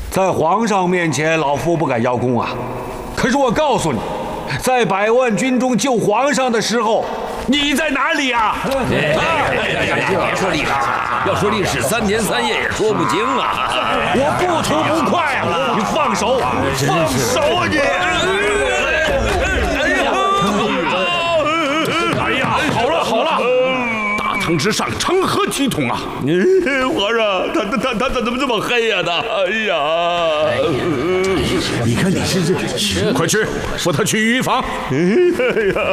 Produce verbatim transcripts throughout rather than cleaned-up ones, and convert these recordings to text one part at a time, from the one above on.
在皇上面前，老夫不敢邀功啊。可是我告诉你，在百万军中救皇上的时候，你在哪里呀？ 别说历史，要说历史，三天三夜也说不清啊。 我不吐不快啊！你放手，放手啊你！哎呀，好了好了。 堂之上，成何体统啊！ 皇上，他他他他怎么这么黑呀？他，哎呀！ 你看你是这，快去扶他去御医房。 哎呀！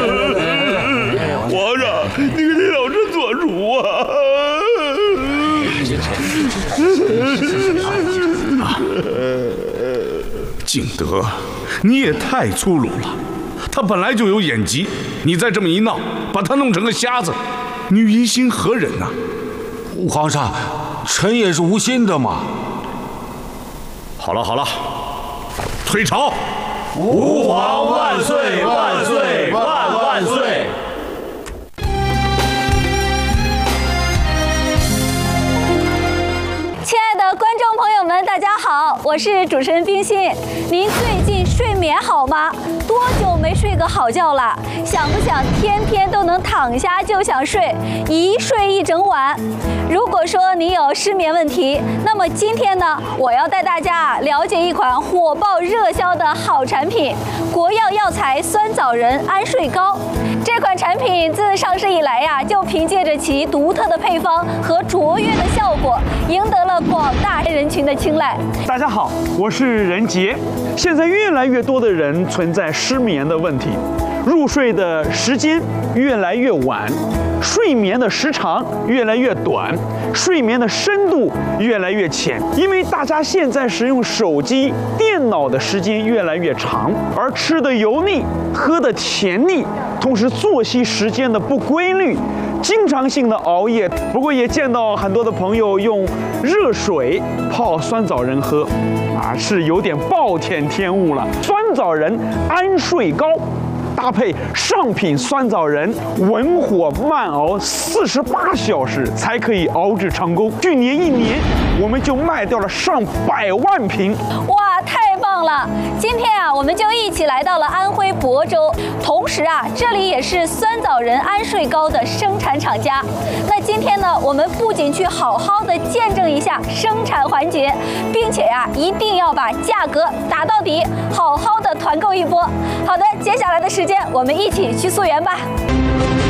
皇上，你给这老臣做主啊！ 敬德，你也太粗鲁了。他本来就有眼疾，你再这么一闹，把他弄成个瞎子。 你于心何忍呐、啊？ 皇上，臣也是无心的嘛。 好了好了，退朝！ 吾皇万岁万岁万万岁！ 亲爱的观众朋友们，大家好，我是主持人冰心。您最近睡眠好吗？多久没睡个好觉了？想不想天天都能躺下就想睡，一睡一整晚？如果说你有失眠问题，那么今天呢，我要带大家了解一款火爆热销的好产品——国药药材酸枣仁安睡膏。这款产品自上市以来呀，就凭借着其独特的配方和卓越的效果，赢得了广大人群的青睐。 大家好，我是任杰。现在越来越多的人存在失眠的问题，入睡的时间越来越晚，睡眠的时长越来越短，睡眠的深度越来越浅。因为大家现在使用手机、电脑的时间越来越长，而吃的油腻，喝的甜腻，同时作息时间的不规律，经常性的熬夜。不过也见到很多的朋友用热水泡酸枣仁喝，啊，是有点暴殄天物了。酸枣仁安睡膏搭配上品酸枣仁，文火慢熬四十八小时才可以熬制成功。去年一年，我们就卖掉了上百万瓶。 哇，太棒了！今天啊，我们就一起来到了安徽亳州，同时啊，这里也是酸枣仁安睡膏的生产厂家。那今天呢，我们不仅去好好的见证一下生产环节，并且呀、啊，一定要把价格打到底，好好的团购一波。好的，接下来的时间，我们一起去溯源吧。